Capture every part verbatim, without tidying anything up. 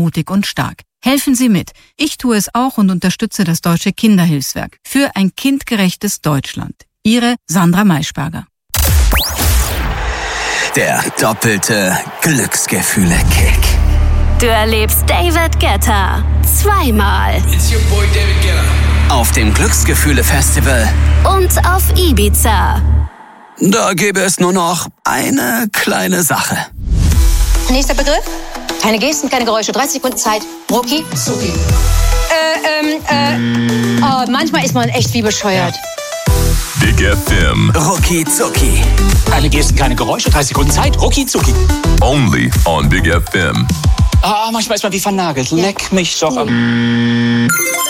mutig und stark. Helfen Sie mit. Ich tue es auch und unterstütze das Deutsche Kinderhilfswerk für ein kindgerechtes Deutschland. Ihre Sandra Maischberger. Der doppelte Glücksgefühle-Kick. Du erlebst David Guetta zweimal. It's your boy David Guetta. Auf dem Glücksgefühle-Festival. Und auf Ibiza. Da gäbe es nur noch eine kleine Sache. Nächster Begriff. Keine Gesten, keine Geräusche. dreißig Sekunden Zeit. Rucki Zucki. Äh, ähm, äh. Oh, manchmal ist man echt wie bescheuert. Big F M. Rucki Zucki. Keine Gesten, keine Geräusche. dreißig Sekunden Zeit. Rucki Zucki. Only on Big F M. Ah, manchmal ist man wie vernagelt. Leck mich doch am...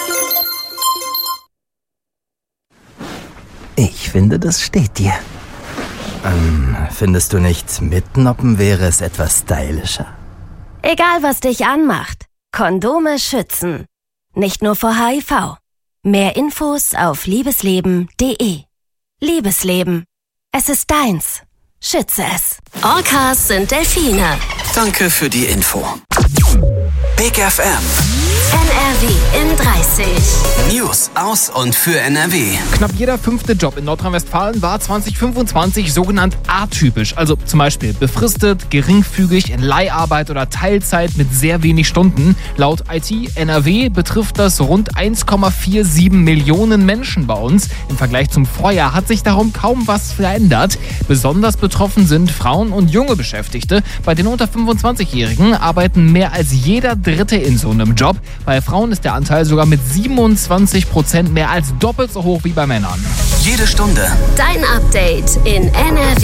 Ich finde, das steht dir. Ähm, findest du nicht, mitnoppen wäre es etwas stylischer? Egal, was dich anmacht. Kondome schützen. Nicht nur vor H I V. Mehr Infos auf liebesleben punkt de. Liebesleben. Es ist deins. Schütze es. Orcas sind Delfine. Danke für die Info. Big F M. N R W in dreißig. News aus und für N R W. Knapp jeder fünfte Job in Nordrhein-Westfalen war zwanzig fünfundzwanzig sogenannt atypisch. Also zum Beispiel befristet, geringfügig, in Leiharbeit oder Teilzeit mit sehr wenig Stunden. Laut I T N R W betrifft das rund eins Komma siebenundvierzig Millionen Menschen bei uns. Im Vergleich zum Vorjahr hat sich darum kaum was verändert. Besonders betroffen sind Frauen und junge Beschäftigte. Bei den unter fünfundzwanzigjährigen arbeiten mehr als jeder Dritte in so einem Job. Bei Frauen ist der Anteil sogar mit siebenundzwanzig Prozent mehr als doppelt so hoch wie bei Männern. Jede Stunde Dein Update in N R W.